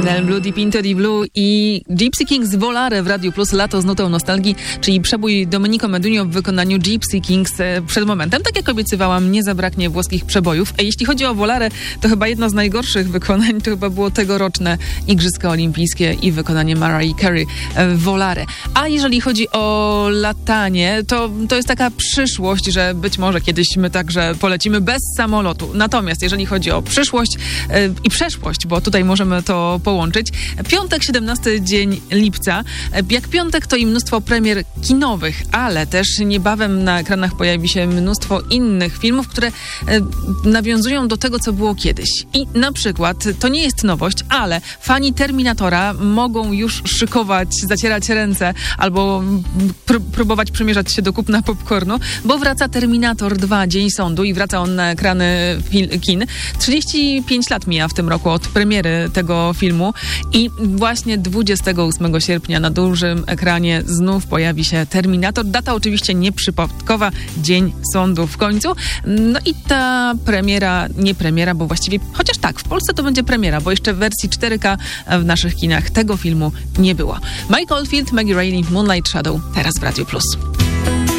Nel Blue, Deep Into the Blue i Gypsy Kings Volare w Radiu Plus, lato z nutą nostalgii, czyli przebój Domenico Modugno w wykonaniu Gypsy Kings przed momentem. Tak jak obiecywałam, nie zabraknie włoskich przebojów. A jeśli chodzi o Volare, to chyba jedno z najgorszych wykonań to chyba było tegoroczne Igrzyska Olimpijskie i wykonanie Mariah Carey Volare. A jeżeli chodzi o latanie, to jest taka przyszłość, że być może kiedyś my także polecimy bez samolotu. Natomiast jeżeli chodzi o przyszłość i przeszłość, bo tutaj możemy to połączyć. Piątek, 17 dzień lipca. Jak piątek to i mnóstwo premier kinowych, ale też niebawem na ekranach pojawi się mnóstwo innych filmów, które nawiązują do tego, co było kiedyś. I na przykład, to nie jest nowość, ale fani Terminatora mogą już szykować, zacierać ręce albo próbować przymierzać się do kupna popcornu, bo wraca Terminator 2, Dzień Sądu i wraca on na ekrany kin. 35 lat mija w tym roku od premiery tego filmu i właśnie 28 sierpnia na dużym ekranie znów pojawi się Terminator. Data oczywiście nieprzypadkowa, Dzień Sądu w końcu. No i ta premiera, nie premiera, bo właściwie, chociaż tak, w Polsce to będzie premiera, bo jeszcze w wersji 4K w naszych kinach tego filmu nie było. Mike Oldfield, Maggie Reilly, Moonlight Shadow, teraz w Radiu Plus.